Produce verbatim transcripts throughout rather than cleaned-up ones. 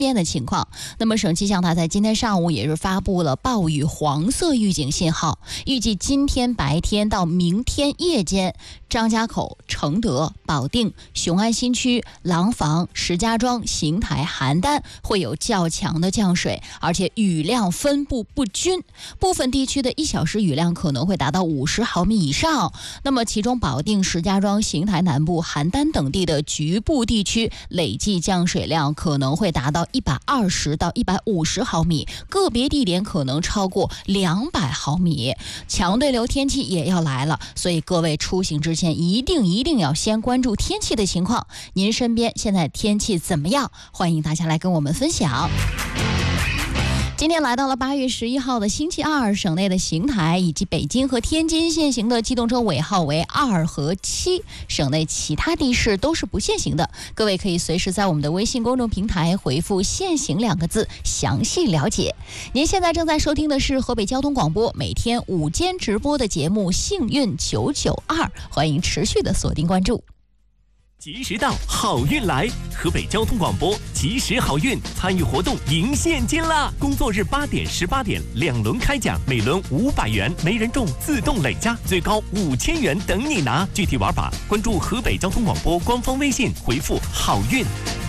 边的情况。那么省气象台在今天上午也是发布了暴雨黄色预警信号，预计今天白天到明天夜间，张家口、承德、保定、雄安新区、廊坊、石家庄、邢台、邯郸会有较强的降水，而且雨量分布不均，部分地区的一小时雨量可能会达到五十毫米以上。那么其中保定、石家庄、邢台南部、邯郸等地的局部地区累计降水量可能会达到一百二十到一百五十毫米，个别地点可能超过两百毫米。强对流天气也要来了，所以各位出行之前一定一定要先关注天气的情况。您身边现在天气怎么样？欢迎大家来跟我们分享。今天来到了八月十一号的星期二，省内的邢台以及北京和天津限行的机动车尾号为二和七，省内其他地市都是不限行的。各位可以随时在我们的微信公众平台回复限行两个字详细了解。您现在正在收听的是河北交通广播每天午间直播的节目幸运九九二，欢迎持续的锁定关注。 及时到，好运来！河北交通广播及时好运参与活动赢现金啦！工作日八点、十八点两轮开奖，每轮五百元，没人中自动累加，最高五千元等你拿。具体玩法关注河北交通广播官方微信，回复好运。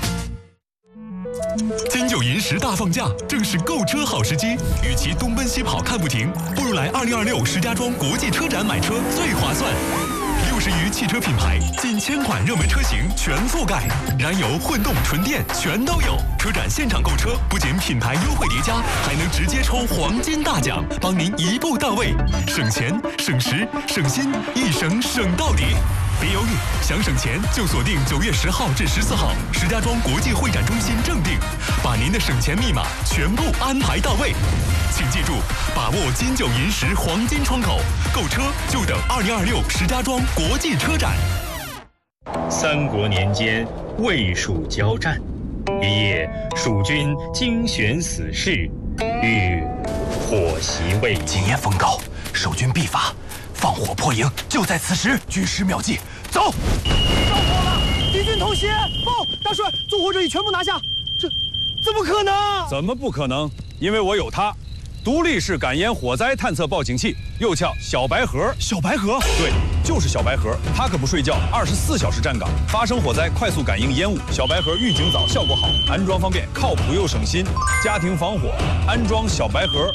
金九银十大放假，正是购车好时机。与其东奔西跑看不停，不如来二零二六石家庄国际车展买车最划算。六十余汽车品牌，近千款热门车型全覆盖，燃油、混动、纯电全都有。车展现场购车，不仅品牌优惠叠加，还能直接抽黄金大奖，帮您一步到位，省钱、省时、省心，一省省到底。别犹豫，想省钱就锁定九月十号至十四号石家庄国际会展中心正定，把您的省钱密码全部安排到位。请记住，把握金九银十黄金窗口，购车就等二零二六石家庄国际车展。 三国年间，魏蜀交战，一夜蜀军精选死士，欲火袭魏营。 今夜风高，守军必发，放火破营，就在此时。军师妙计，走！ 着火了，敌军偷袭！报，大帅，纵火者已全部拿下。这怎么可能？ 怎么不可能？因为我有它。独立式感烟火灾探测报警器，又叫小白盒。 小白盒？ 对，就是小白盒。它可不睡觉，二十四小时站岗，发生火灾快速感应烟雾。小白盒预警早，效果好，安装方便，靠谱又省心。家庭防火，安装小白盒。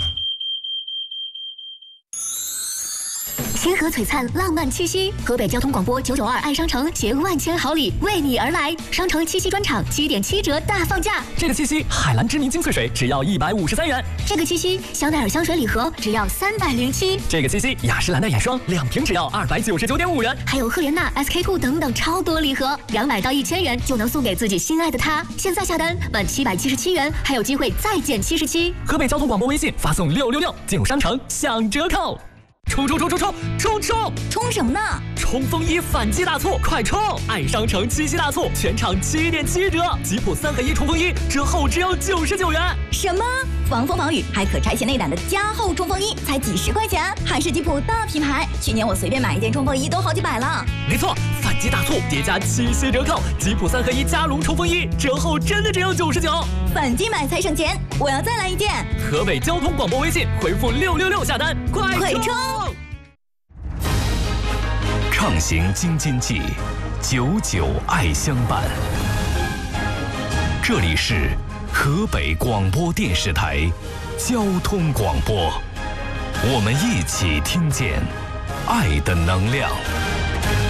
天河璀璨，浪漫七夕。河北交通广播九九二爱商城携万千好礼为你而来，商城七夕专场七点七折大放价。 这个七夕，海蓝知名精粹水只要一百五十三元。 这个七夕，香奈儿香水礼盒只要三百零七。 这个七夕，雅诗兰黛眼霜两瓶只要二百九十九点五元。 还有赫莲娜、S K two 等等超多礼盒，两百到一千元就能送给自己心爱的他。现在下单满七百七十七元，还有机会再减七十七。 河北交通广播微信发送六六六，进入商城享折扣。冲冲冲冲冲冲冲！ 冲什么呢？ 冲锋衣反击大促，快冲！爱商城七夕大促，全场七点七折，吉普三合一冲锋衣折后只要九十九元。 什么？防风防雨还可拆卸内胆的加厚冲锋衣，才几十块钱，还是吉普大品牌。去年我随便买一件冲锋衣都好几百了。 没错，反击大促叠加七夕折扣，吉普三合一加绒冲锋衣折后真的只要九十九。 反击买才省钱，我要再来一件。 河北交通广播微信回复六六六下单，快快冲！ 畅行京津冀，九九爱相伴。这里是河北广播电视台交通广播，我们一起听见爱的能量。